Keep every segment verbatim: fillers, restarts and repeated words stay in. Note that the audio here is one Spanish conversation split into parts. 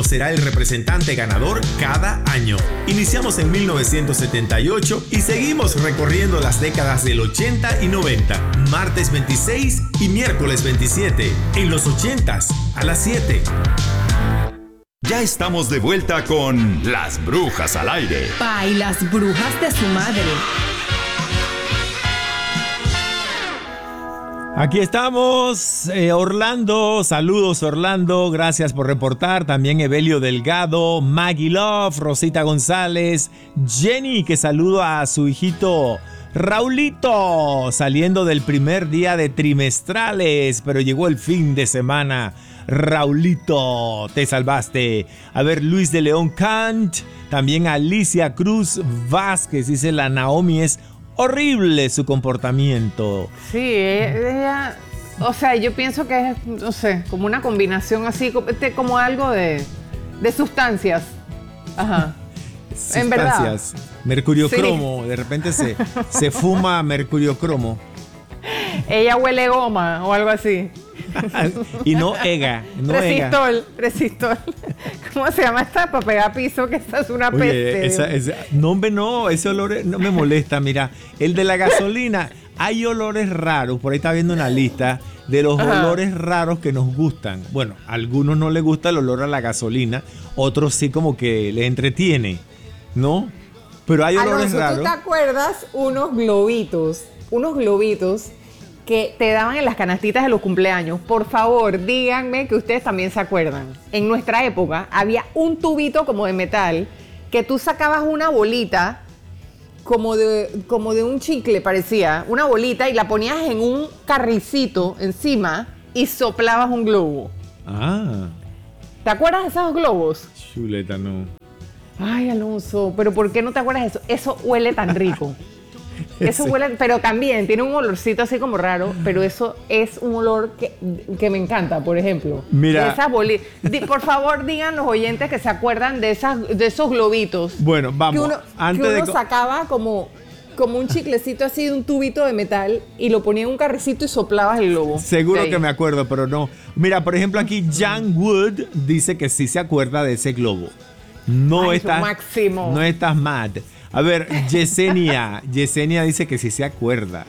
será el representante ganador cada año. Iniciamos en mil novecientos setenta y ocho y seguimos recorriendo las décadas del ochenta y noventa. Martes veintiséis y miércoles veintisiete. En los ochentas, a las siete. Ya estamos de vuelta con Las Brujas al Aire. Pa y las brujas de su madre. Aquí estamos, eh, Orlando, saludos Orlando, gracias por reportar, también Evelio Delgado, Maggie Love, Rosita González, Jenny, que saludo a su hijito Raulito, saliendo del primer día de trimestrales, pero llegó el fin de semana. Raulito, te salvaste. A ver, Luis de León Kant, también Alicia Cruz Vázquez, dice la Naomi es horrible su comportamiento. Sí, ella, o sea, yo pienso que es, no sé, como una combinación así, como algo de, de sustancias. Ajá. Sustancias. En verdad. Mercurio Sí. cromo, de repente se, se fuma mercurio cromo. Ella huele goma o algo así. Y no ega, no resistol, ega. resistol. ¿Cómo se llama esta? Para pegar piso, que esta es una Oye, peste. esa, esa, no, hombre, no, ese olor no me molesta. Mira, el de la gasolina, hay olores raros. Por ahí está viendo una lista de los Ajá. olores raros que nos gustan. Bueno, a algunos no les gusta el olor a la gasolina, otros sí como que les entretiene, ¿no? Pero hay olores Alonso, raros. ¿tú te acuerdas unos globitos, unos globitos que te daban en las canastitas de los cumpleaños? Por favor, díganme que ustedes también se acuerdan. En nuestra época había un tubito como de metal que tú sacabas una bolita como de, como de un chicle, parecía, una bolita, y la ponías en un carricito encima y soplabas un globo. Ah, ¿Te acuerdas de esos globos? chuleta, no. Ay, Alonso, pero ¿por qué no te acuerdas de eso? Eso huele tan rico. Eso Sí. huele, pero también tiene un olorcito así como raro, pero eso es un olor que, que me encanta, por ejemplo. Mira. De esas boli- Di- por favor, digan los oyentes que se acuerdan de esas, de esos globitos. Bueno, vamos. Que uno, antes que uno de co- sacaba como, como un chiclecito así de un tubito de metal y lo ponía en un carricito y soplabas el globo. Seguro De ahí. que me acuerdo, pero no. Mira, por ejemplo, aquí Jan Wood dice que sí se acuerda de ese globo. No Ay, estás. lo máximo. No estás mad. A ver, Yesenia. Yesenia dice que sí se acuerda.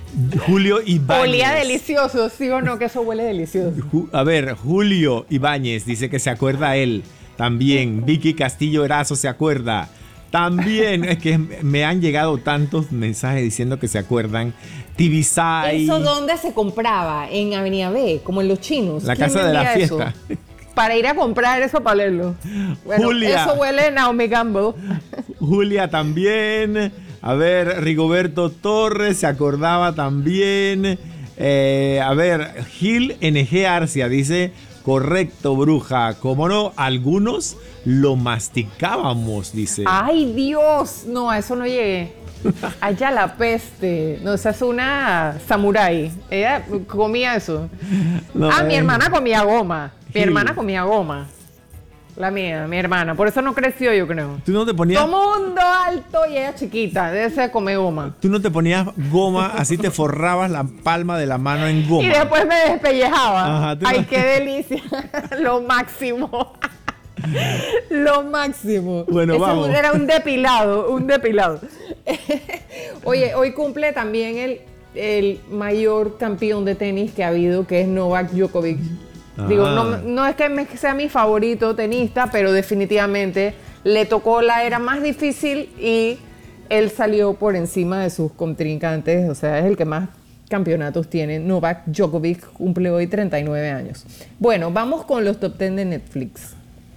Julio Ibáñez. Olía delicioso, ¿sí o no? Que eso huele delicioso. Ju- A ver, Julio Ibáñez dice que se acuerda él. También. Vicky Castillo Erazo se acuerda. También es que me han llegado tantos mensajes diciendo que se acuerdan. Tibisay. ¿Eso dónde se compraba? En Avenida B, como en los chinos. La ¿Quién casa de la vendía eso? fiesta. Para ir a comprar eso para leerlo. Bueno, Julia. eso huele a Naomi Campbell. Julia también. A ver, Rigoberto Torres se acordaba también. Eh, a ver, Gil N G Arcia dice, correcto, bruja. Como no, algunos lo masticábamos, dice. ¡Ay, Dios! No, a eso no llegué. Allá la peste. No, esa es una samurái. Ella comía eso. No, ah, mi eh. hermana comía goma. Mi Gil. hermana comía goma. La mía, mi hermana. Por eso no creció, yo creo. ¿Tú no te ponías, Todo mundo alto y ella chiquita. Debe ser comer goma. tú no te ponías goma, así te forrabas la palma de la mano en goma? Y después me despellejaba. Ajá, tú Ay, no- qué delicia. Lo máximo. Lo máximo. Bueno, Eso vamos. era un depilado, un depilado. Oye, hoy cumple también el, el mayor campeón de tenis que ha habido, que es Novak Djokovic. Ah. Digo, no, no es que me- sea mi favorito tenista, pero definitivamente le tocó la era más difícil y él salió por encima de sus contrincantes. O sea, es el que más campeonatos tiene. Novak Djokovic cumple hoy treinta y nueve años. Bueno, vamos con los top diez de Netflix.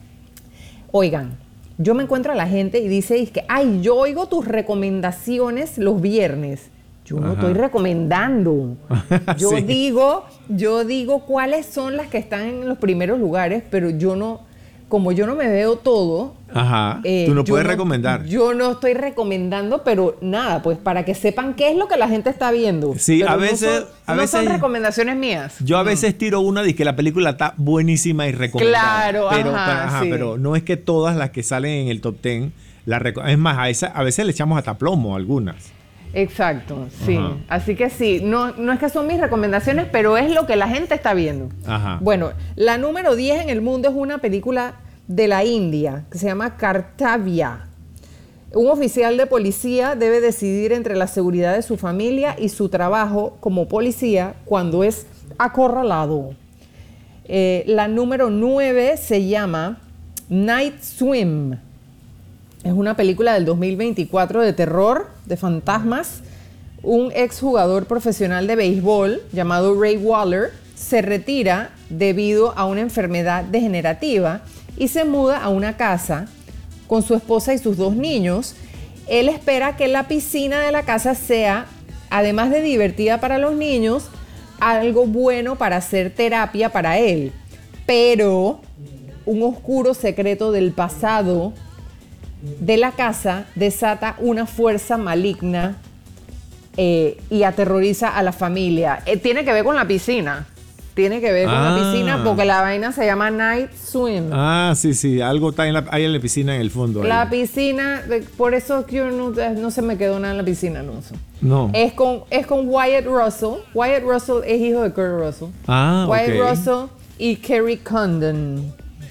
Oigan, yo me encuentro a la gente y dice, es que, ay, yo oigo tus recomendaciones los viernes. Yo no Ajá. estoy recomendando. Yo Sí. digo, yo digo cuáles son las que están en los primeros lugares, pero yo no, como yo no me veo todo. Ajá. eh, Tú no yo puedes recomendar. Yo no estoy recomendando, pero nada, pues para que sepan qué es lo que la gente está viendo. Sí, Pero a no veces- son- a no veces- son recomendaciones mías. Yo a veces tiro una de que la película está buenísima y recomendada. Claro, pero, ajá, pero, ajá, sí. pero no es que todas las que salen en el top diez, la reco- es más, a, esa- a veces le echamos hasta plomo a algunas. Exacto, sí. Ajá. Así que sí, no, no es que son mis recomendaciones, pero es lo que la gente está viendo. Ajá. Bueno, la número diez en el mundo es una película de la India, que se llama Kartavya. Un oficial de policía debe decidir entre la seguridad de su familia y su trabajo como policía cuando es acorralado. Eh, la número nueve se llama Night Swim. Es una película del dos mil veinticuatro de terror, de fantasmas. Un exjugador profesional de béisbol llamado Ray Waller se retira debido a una enfermedad degenerativa y se muda a una casa con su esposa y sus dos niños. Él espera que la piscina de la casa sea, además de divertida para los niños, algo bueno para hacer terapia para él. Pero un oscuro secreto del pasado de la casa desata una fuerza maligna eh, y aterroriza a la familia. Eh, tiene que ver con la piscina. Tiene que ver con Ah. la piscina porque la vaina se llama Night Swim. Ah, sí, sí. Algo está en la, hay en la piscina en el fondo. La ahí. piscina, de- por eso que yo no, no se me quedó nada en la piscina, Alonso. No. Es con, es con Wyatt Russell. Wyatt Russell es hijo de Kurt Russell. Ah, Wyatt ok. Russell y Kerry Condon.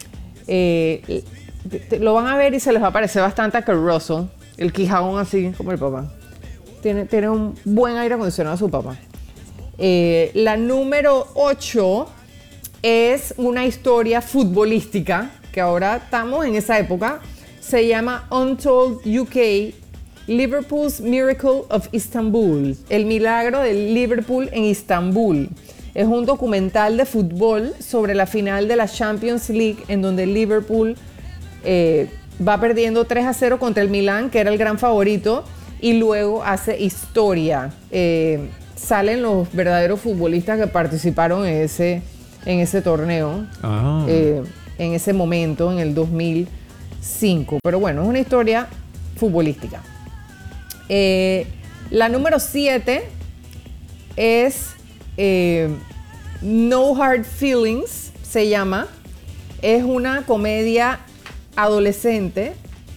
Eh, te- te- lo van a ver y se les va a parecer bastante a Kurt Russell. El quijadón así como el papá. Tiene, tiene un buen aire acondicionado su papá. Eh, la número ocho es una historia futbolística, que ahora estamos en esa época. Se llama Untold U K, Liverpool's Miracle of Istanbul. El milagro del Liverpool en Istambul. Es un documental de fútbol sobre la final de la Champions League, en donde Liverpool eh, va perdiendo tres a cero contra el Milán, que era el gran favorito, y luego hace historia. Eh, salen los verdaderos futbolistas que participaron en ese, en ese torneo, Ah. eh, en ese momento, en el dos mil cinco. Pero bueno, es una historia futbolística. Eh, la número siete es eh, No Hard Feelings, se llama. Es una comedia adolescente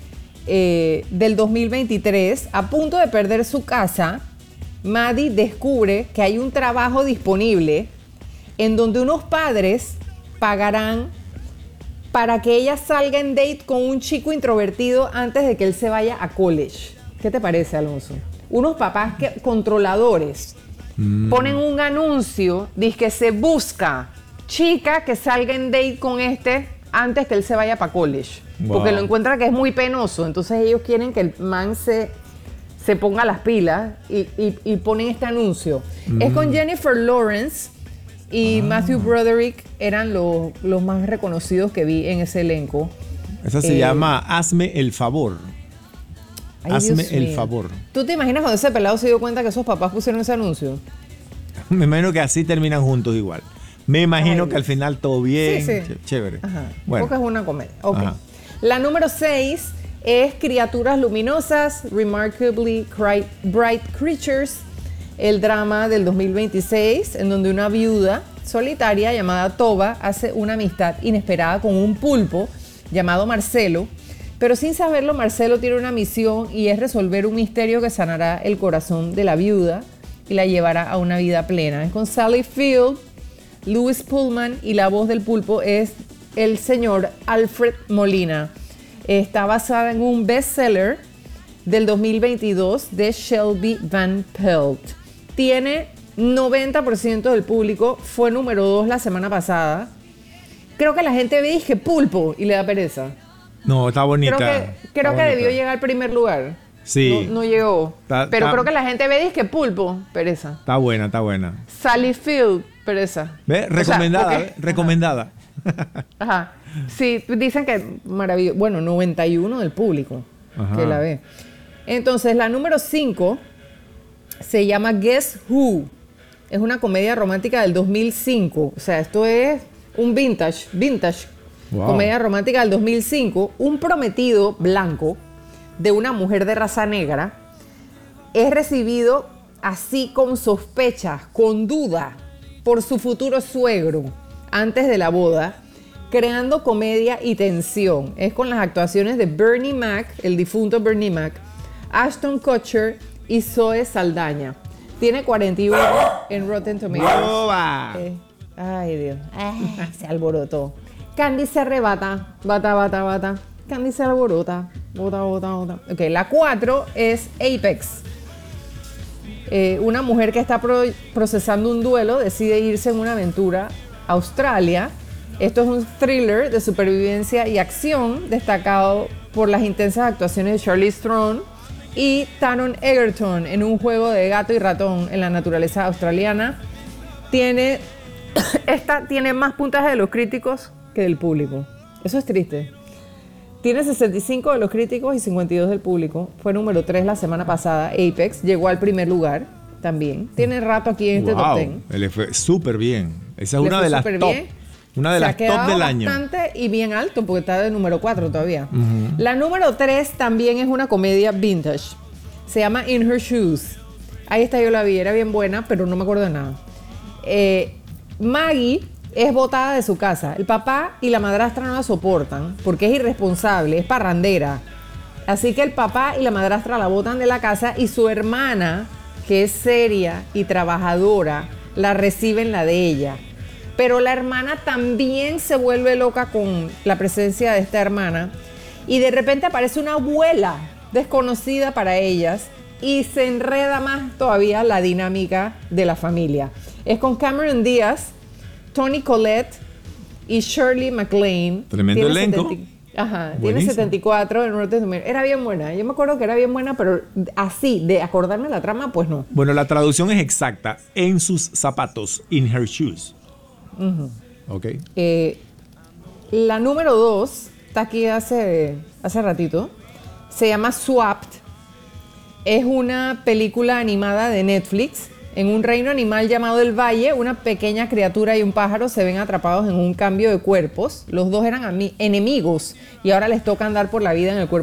eh, del dos mil veintitrés. A punto de perder su casa, Maddie descubre que hay un trabajo disponible en donde unos padres pagarán para que ella salga en date con un chico introvertido antes de que él se vaya a college. ¿Qué te parece, Alonso? Unos papás que, controladores mm. ponen un anuncio, dice que se busca chica que salga en date con este antes que él se vaya para college. Wow. Porque lo encuentra que es muy penoso. Entonces ellos quieren que el man se, se ponga las pilas y, y, y ponen este anuncio. Mm. Es con Jennifer Lawrence y ah. Matthew Broderick, eran los, los más reconocidos que vi en ese elenco. Esa se eh, llama Hazme el favor. Ay, Hazme Dios el mío. favor. ¿Tú te imaginas cuando ese pelado se dio cuenta que esos papás pusieron ese anuncio? Me imagino que así terminan juntos igual. Me imagino Ay, que al final todo bien, sí, sí. chévere. Ajá. Bueno. Porque es una comedia. Okay. La número seis es Criaturas Luminosas, Remarkably Bright Creatures, el drama del dos mil veintiséis, en donde una viuda solitaria llamada Toba hace una amistad inesperada con un pulpo llamado Marcelo, pero sin saberlo, Marcelo tiene una misión y es resolver un misterio que sanará el corazón de la viuda y la llevará a una vida plena. Es con Sally Field, Louis Pullman, y la voz del pulpo es el señor Alfred Molina. Está basada en un bestseller del dos mil veintidós de Shelby Van Pelt. Tiene noventa por ciento del público, fue número dos la semana pasada. Creo que la gente ve y dice pulpo y le da pereza. No, está bonita. Creo que, creo que bonita. debió llegar al primer lugar. Sí. No, no llegó. Ta, Pero ta, creo que la gente ve y dice pulpo, pereza. Está buena, está buena. Sally Field, pereza. ¿Ve? Recomendada, O sea, ¿ve? Recomendada. Ajá. Sí, dicen que maravilloso. Bueno, noventa y uno del público Ajá. que la ve. Entonces, la número cinco se llama Guess Who. Es una comedia romántica del dos mil cinco. O sea, esto es un vintage, vintage. Wow. Comedia romántica del dos mil cinco. Un prometido blanco de una mujer de raza negra es recibido así con sospechas, con duda, por su futuro suegro antes de la boda, creando comedia y tensión. Es con las actuaciones de Bernie Mac, el difunto Bernie Mac, Ashton Kutcher y Zoe Saldaña. Tiene cuarenta y uno en Rotten Tomatoes. ¡Boba! Eh, ay, Dios. Ay, se alborotó. Candy se arrebata, bata, bata, bata. Candy se alborota, bota, bota, bota. Ok, la cuatro es Apex. Eh, una mujer que está pro procesando un duelo decide irse en una aventura a Australia. Esto es un thriller de supervivencia y acción destacado por las intensas actuaciones de Charlize Theron y Taron Egerton en un juego de gato y ratón en la naturaleza australiana. Tiene, esta tiene más puntaje de los críticos que del público. Eso es triste. Tiene sesenta y cinco de los críticos y cincuenta y dos del público. Fue número tres la semana pasada. Apex llegó al primer lugar también. Tiene rato aquí en wow, este top ten. Le fue súper bien. Esa es Le una fue de las súper top. bien. Una de Se las ha quedado top del año. bastante y bien alto porque está de número cuatro todavía. Uh-huh. La número tres también es una comedia vintage. Se llama In Her Shoes. Ahí está, yo la vi. Era bien buena, pero no me acuerdo de nada. Eh, Maggie es botada de su casa. El papá y la madrastra no la soportan porque es irresponsable, es parrandera. Así que el papá y la madrastra la botan de la casa y su hermana, que es seria y trabajadora, la recibe en la de ella. Pero la hermana también se vuelve loca con la presencia de esta hermana y de repente aparece una abuela desconocida para ellas y se enreda más todavía la dinámica de la familia. Es con Cameron Díaz, Toni Collette y Shirley MacLaine. Tremendo tiene elenco. setenta, ajá, Buenísimo. tiene setenta y cuatro en Rotten Tomatoes. Era bien buena. Yo me acuerdo que era bien buena, pero así, de acordarme la trama, pues no. Bueno, la traducción es exacta. En sus zapatos. In her shoes. Uh-huh. Ok. Eh, la número dos está aquí hace, hace ratito. Se llama Swapped. Es una película animada de Netflix. En un reino animal llamado el Valle, una pequeña criatura y un pájaro se ven atrapados en un cambio de cuerpos. Los dos eran enemigos y ahora les toca andar por la vida en el cuerpo